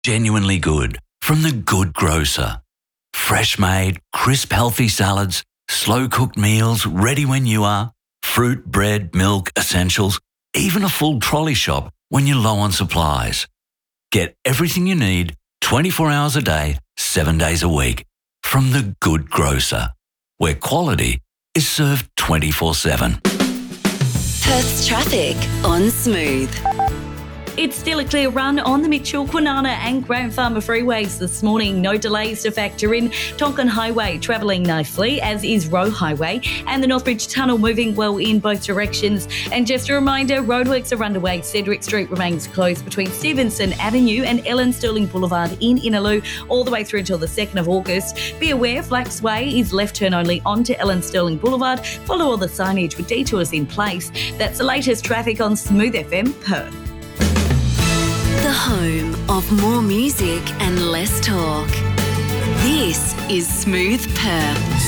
genuinely good from The Good Grocer. Fresh made, crisp healthy salads, slow cooked meals ready when you are, fruit, bread, milk, essentials, even a full trolley shop when you're low on supplies. Get everything you need 24 hours a day, 7 days a week from The Good Grocer, where quality is served 24/7. Perth's traffic on Smooth. It's still a clear run on the Mitchell, Kwinana and Grant Farmer freeways this morning. No delays to factor in. Tonkin Highway travelling nicely, as is Roe Highway, and the Northbridge Tunnel moving well in both directions. And just a reminder, roadworks are underway. Cedric Street remains closed between Stevenson Avenue and Ellen Sterling Boulevard in Innaloo all the way through until the 2nd of August. Be aware, Flax Way is left turn only onto Ellen Sterling Boulevard. Follow all the signage with detours in place. That's the latest traffic on Smooth FM Perth. The home of more music and less talk. This is Smooth Perth.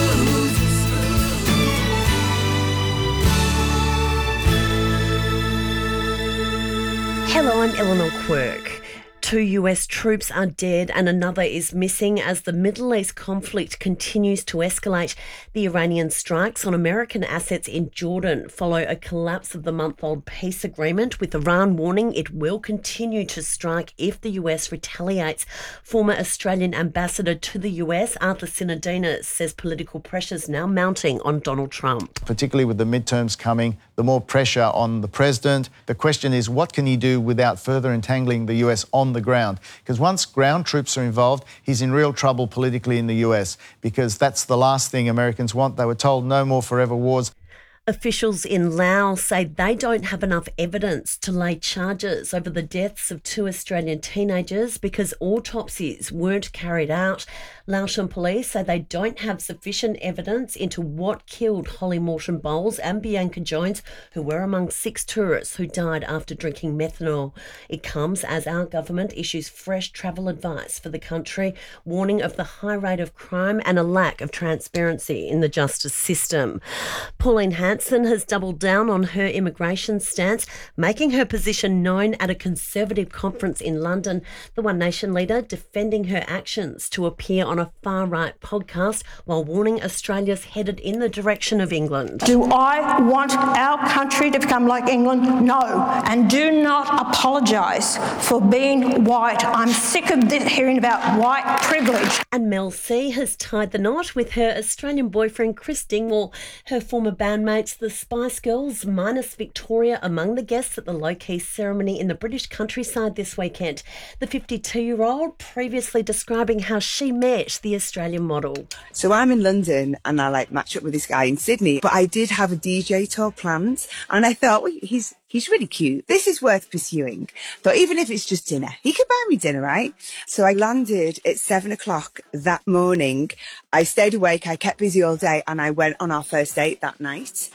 Hello, I'm Eleanor Quirk. 2 US troops are dead and another is missing as the Middle East conflict continues to escalate. The Iranian strikes on American assets in Jordan follow a collapse of the month-old peace agreement, with Iran warning it will continue to strike if the US retaliates. Former Australian ambassador to the US, Arthur Sinodina, says political pressures now mounting on Donald Trump. Particularly with the midterms coming, the more pressure on the president. The question is, what can he do without further entangling the US on the ground? Because once ground troops are involved, he's in real trouble politically in the US, because that's the last thing Americans want. They were told no more forever wars. Officials in Laos say they don't have enough evidence to lay charges over the deaths of 2 Australian teenagers because autopsies weren't carried out. Laotian police say they don't have sufficient evidence into what killed Holly Morton Bowles and Bianca Jones, who were among 6 tourists who died after drinking methanol. It comes as our government issues fresh travel advice for the country, warning of the high rate of crime and a lack of transparency in the justice system. Pauline Hanson has doubled down on her immigration stance, making her position known at a Conservative conference in London. The One Nation leader defending her actions to appear on a far-right podcast while warning Australia's headed in the direction of England. Do I want our country to become like England? No. And do not apologise for being white. I'm sick of hearing about white privilege. And Mel C has tied the knot with her Australian boyfriend Chris Dingwall. Her former bandmates, the Spice Girls, minus Victoria, among the guests at the low-key ceremony in the British countryside this weekend. The 52-year-old previously describing how she met the Australian model. So I'm in London and I match up with this guy in Sydney, but I did have a DJ tour planned and I thought, well, he's really cute. This is worth pursuing. But even if it's just dinner, he could buy me dinner, right? So I landed at 7 o'clock that morning. I stayed awake, I kept busy all day, and I went on our first date that night.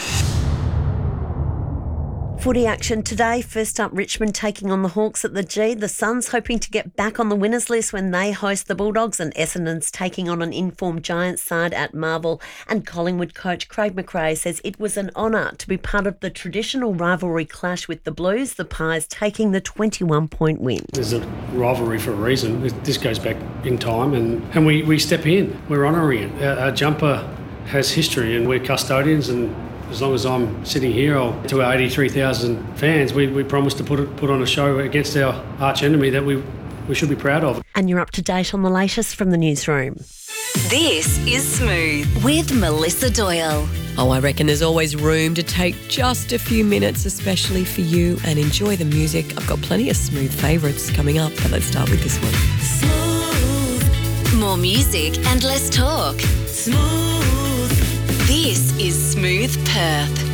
Footy action today. First up, Richmond taking on the Hawks at the G. The Suns hoping to get back on the winners list when they host the Bulldogs, and Essendon's taking on an informed Giants side at Marvel. And Collingwood coach Craig McRae says it was an honour to be part of the traditional rivalry clash with the Blues, the Pies taking the 21-point win. There's a rivalry for a reason. This goes back in time and we step in. We're honouring it. Our jumper has history and we're custodians, and as long as I'm sitting here, to our 83,000 fans, we promise to put on a show against our arch enemy that we should be proud of. And you're up to date on the latest from the newsroom. This is Smooth with Melissa Doyle. Oh, I reckon there's always room to take just a few minutes, especially for you, and enjoy the music. I've got plenty of Smooth favourites coming up, but let's start with this one. Smooth. More music and less talk. Smooth. This is Smooth Perth.